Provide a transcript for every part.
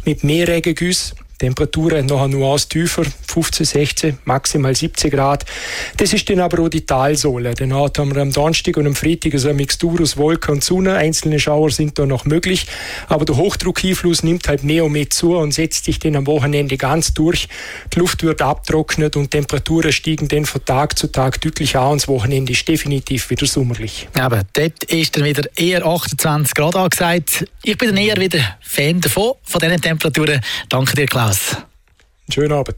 mit mehr Regengüssen. Temperaturen noch eine Nuance tiefer, 15, 16, maximal 17 Grad. Das ist dann aber auch die Talsohle. Dann haben wir am Donnerstag und am Freitag so eine Mixtur aus Wolke und Sonne. Einzelne Schauer sind da noch möglich. Aber der Hochdruckeinfluss nimmt halt mehr und mehr zu und setzt sich dann am Wochenende ganz durch. Die Luft wird abtrocknet und Temperaturen steigen dann von Tag zu Tag deutlich an. Und das Wochenende ist definitiv wieder sommerlich. Aber dort ist dann wieder eher 28 Grad angesagt. Ich bin dann eher wieder Fan davon, von diesen Temperaturen. Danke dir, Klaus. Schönen Abend.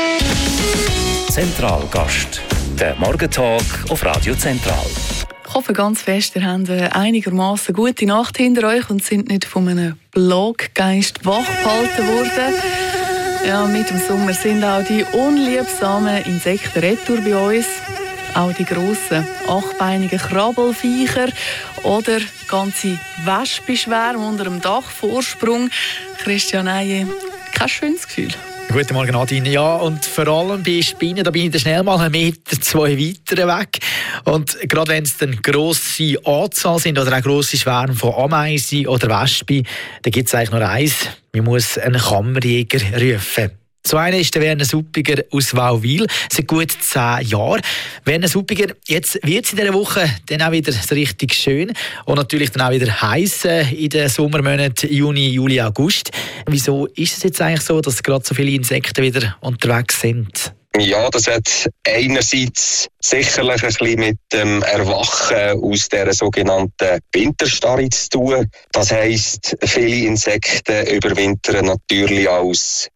Zentralgast, der Morgentalk auf Radio Zentral. Ich hoffe ganz fest, ihr habt eine einigermaßen gute Nacht hinter euch und sind nicht von einem Bloggeist wachgehalten worden. Ja, mit dem Sommer sind auch die unliebsamen Insekten retour bei uns. Auch die grossen, achtbeinigen Krabbelviecher oder ganze Wespenschwärme unter dem Dachvorsprung. Christian Eije, kein schönes Gefühl. Guten Morgen, Nadine. Ja, und vor allem bei Spinnen, da bin ich dann schnell mal 1 Meter, 2 weiter weg. Und gerade wenn es dann grosse Anzahl sind oder auch grosse Schwärme von Ameisen oder Wespen, dann gibt es eigentlich nur eins: man muss einen Kammerjäger rufen. So einer ist der Werner Suppiger aus Wauwil, seit gut 10 Jahren. Werner Suppiger, jetzt wird es in dieser Woche dann auch wieder so richtig schön und natürlich dann auch wieder heiß in den Sommermonaten Juni, Juli, August. Wieso ist es jetzt eigentlich so, dass gerade so viele Insekten wieder unterwegs sind? Ja, das hat einerseits sicherlich ein bisschen mit dem Erwachen aus dieser sogenannten Winterstarre zu tun. Das heisst, viele Insekten überwintern natürlich als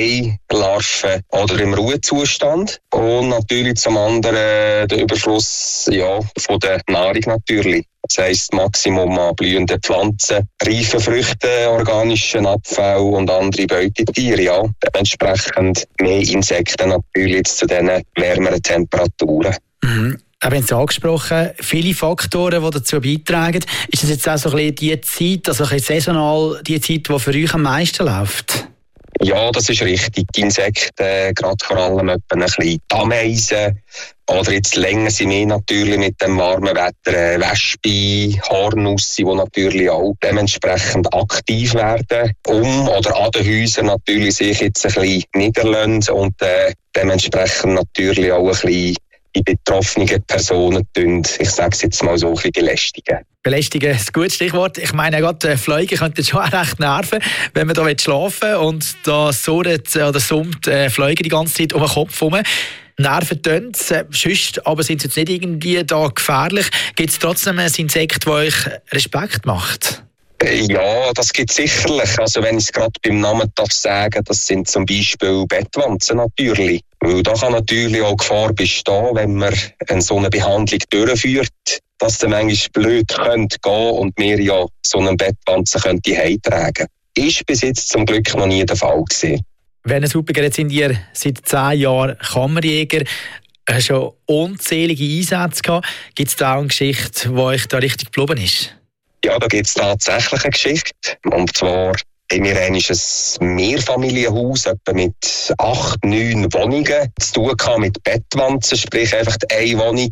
Larven oder im Ruhezustand und natürlich zum anderen der Überfluss von der Nahrung natürlich. Das heisst Maximum an blühenden Pflanzen, reifen Früchten, organischen Abfall und andere Beutetiere. Ja. Dementsprechend mehr Insekten natürlich jetzt zu diesen wärmeren Temperaturen. Mhm. Wir haben es angesprochen, viele Faktoren, die dazu beitragen. Ist das jetzt auch so ein bisschen die Zeit, also ein bisschen saisonal, die Zeit, die für euch am meisten läuft? Ja, das ist richtig. Die Insekten, gerade vor allem etwa ein bisschen die Ameisen oder jetzt länger sind wir natürlich mit dem warmen Wetter Wespen, Hornussi, die natürlich auch dementsprechend aktiv werden, oder an den Häusern natürlich sich jetzt ein bisschen niederlassen und dementsprechend natürlich auch ein bisschen die betroffenen Personen ich sage es jetzt mal so, ein bisschen belästigen. Belästigen ist ein gutes Stichwort. Ich meine, gerade Fliegen könnten schon recht nerven, wenn man da schlafen will und da surrt oder summt Fliegen die ganze Zeit um den Kopf herum. Nerven tun es, sonst aber sind sie jetzt nicht irgendwie da gefährlich. Gibt es trotzdem ein Insekt, das euch Respekt macht? Ja, das gibt es sicherlich. Also wenn ich es gerade beim Namen darf sagen, das sind zum Beispiel Bettwanzen natürlich. Weil da kann natürlich auch Gefahr bestehen, wenn man so eine Behandlung durchführt, dass dann manchmal blöd könnte gehen und wir ja so einen Bettwanzen könnte heimtragen. Ist bis jetzt zum Glück noch nie der Fall gewesen. Werner Suppiger, jetzt sind ihr seit 10 Jahren Kammerjäger. Schon unzählige Einsätze gehabt. Gibt es da auch eine Geschichte, die euch da richtig geblieben ist? Ja, da gibt es tatsächlich eine Geschichte. Und zwar haben wir ein Mehrfamilienhaus, etwa mit 8, 9 Wohnungen, zu tun gehabt mit Bettwanzen. Sprich, einfach eine Wohnung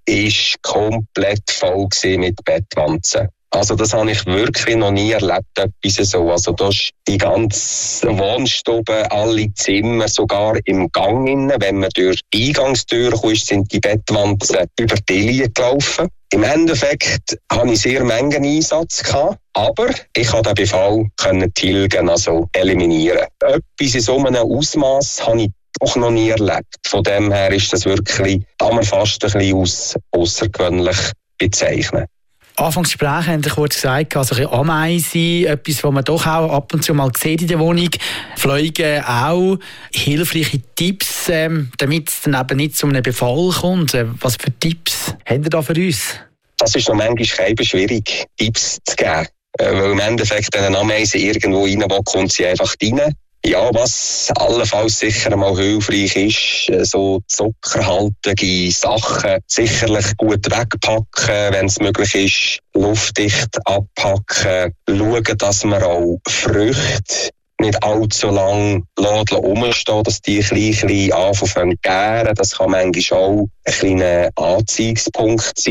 war komplett voll mit Bettwanzen. Also das habe ich wirklich noch nie erlebt, etwas so. Also da ist die ganze Wohnstube, alle Zimmer, sogar im Gang innen. Wenn man durch die Eingangstür kommt, sind die Bettwanzen über die Linie gelaufen. Im Endeffekt hatte ich sehr Mengen Einsatz gehabt, aber ich konnte den Befall tilgen, also eliminieren. Etwas in so einem Ausmaß habe ich auch noch nie erlebt. Von dem her ist das wirklich, kann man fast ein bisschen als außergewöhnlich bezeichnen. Anfangsgespräch haben Sie kurz gesagt, also ein Ameisen, etwas, was man doch auch ab und zu mal sieht in der Wohnung. Fliegen auch. Hilfreiche Tipps, damit es dann eben nicht zu einem Befall kommt. Was für Tipps habt ihr da für uns? Das ist noch manchmal schwierig, Tipps zu geben. Weil im Endeffekt, wenn eine Ameise irgendwo rein will, kommt sie einfach rein. Ja, was allenfalls sicher mal hilfreich ist, so zuckerhaltige Sachen sicherlich gut wegpacken, wenn es möglich ist, luftdicht abpacken, schauen, dass man auch Früchte nicht allzu lang rumstehen, dass die ein bisschen anfangen zu gären. Das kann manchmal auch ein kleiner Anziehungspunkt sein.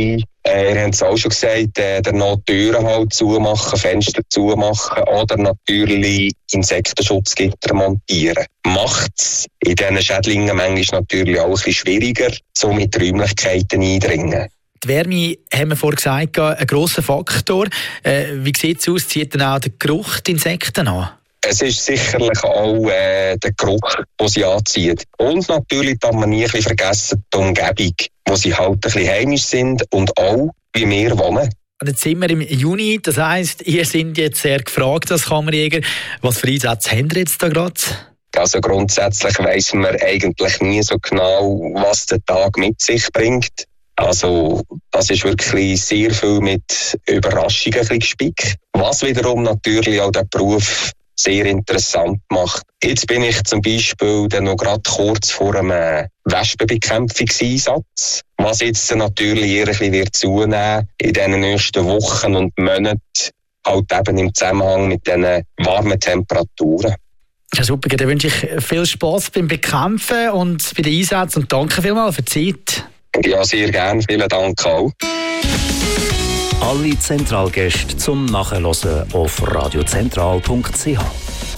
Ihr habt es auch schon gesagt, noch Türen halt zumachen, Fenster zumachen oder natürlich Insektenschutzgitter montieren. Macht es in diesen Schädlingen manchmal natürlich auch ein bisschen schwieriger, so mit Räumlichkeiten eindringen. Die Wärme, haben wir vorhin gesagt, ein grosser Faktor. Wie sieht es aus? Zieht dann auch der Geruch die Insekten an? Es ist sicherlich auch der Geruch, den sie anzieht. Und natürlich darf man nie ein bisschen vergessen, die Umgebung, wo sie halt ein bisschen heimisch sind und auch, wie wir wohnen. Und jetzt sind wir im Juni, das heisst, ihr seid jetzt sehr gefragt als Kammerjäger. Was für Einsätze habt ihr jetzt da gerade? Also grundsätzlich weiss man eigentlich nie so genau, was der Tag mit sich bringt. Also das ist wirklich sehr viel mit Überraschungen gespickt. Was wiederum natürlich auch den Beruf sehr interessant macht. Jetzt bin ich zum Beispiel dann noch gerade kurz vor einem Wespenbekämpfungseinsatz, was jetzt natürlich eher ein bisschen wird zunehmen in den nächsten Wochen und Monaten, halt eben im Zusammenhang mit diesen warmen Temperaturen. Ja, super, dann wünsche ich viel Spass beim Bekämpfen und bei den Einsätzen und danke vielmals für die Zeit. Ja, sehr gerne. Vielen Dank auch. Alle Zentralgäste zum Nachhören auf radiozentral.ch.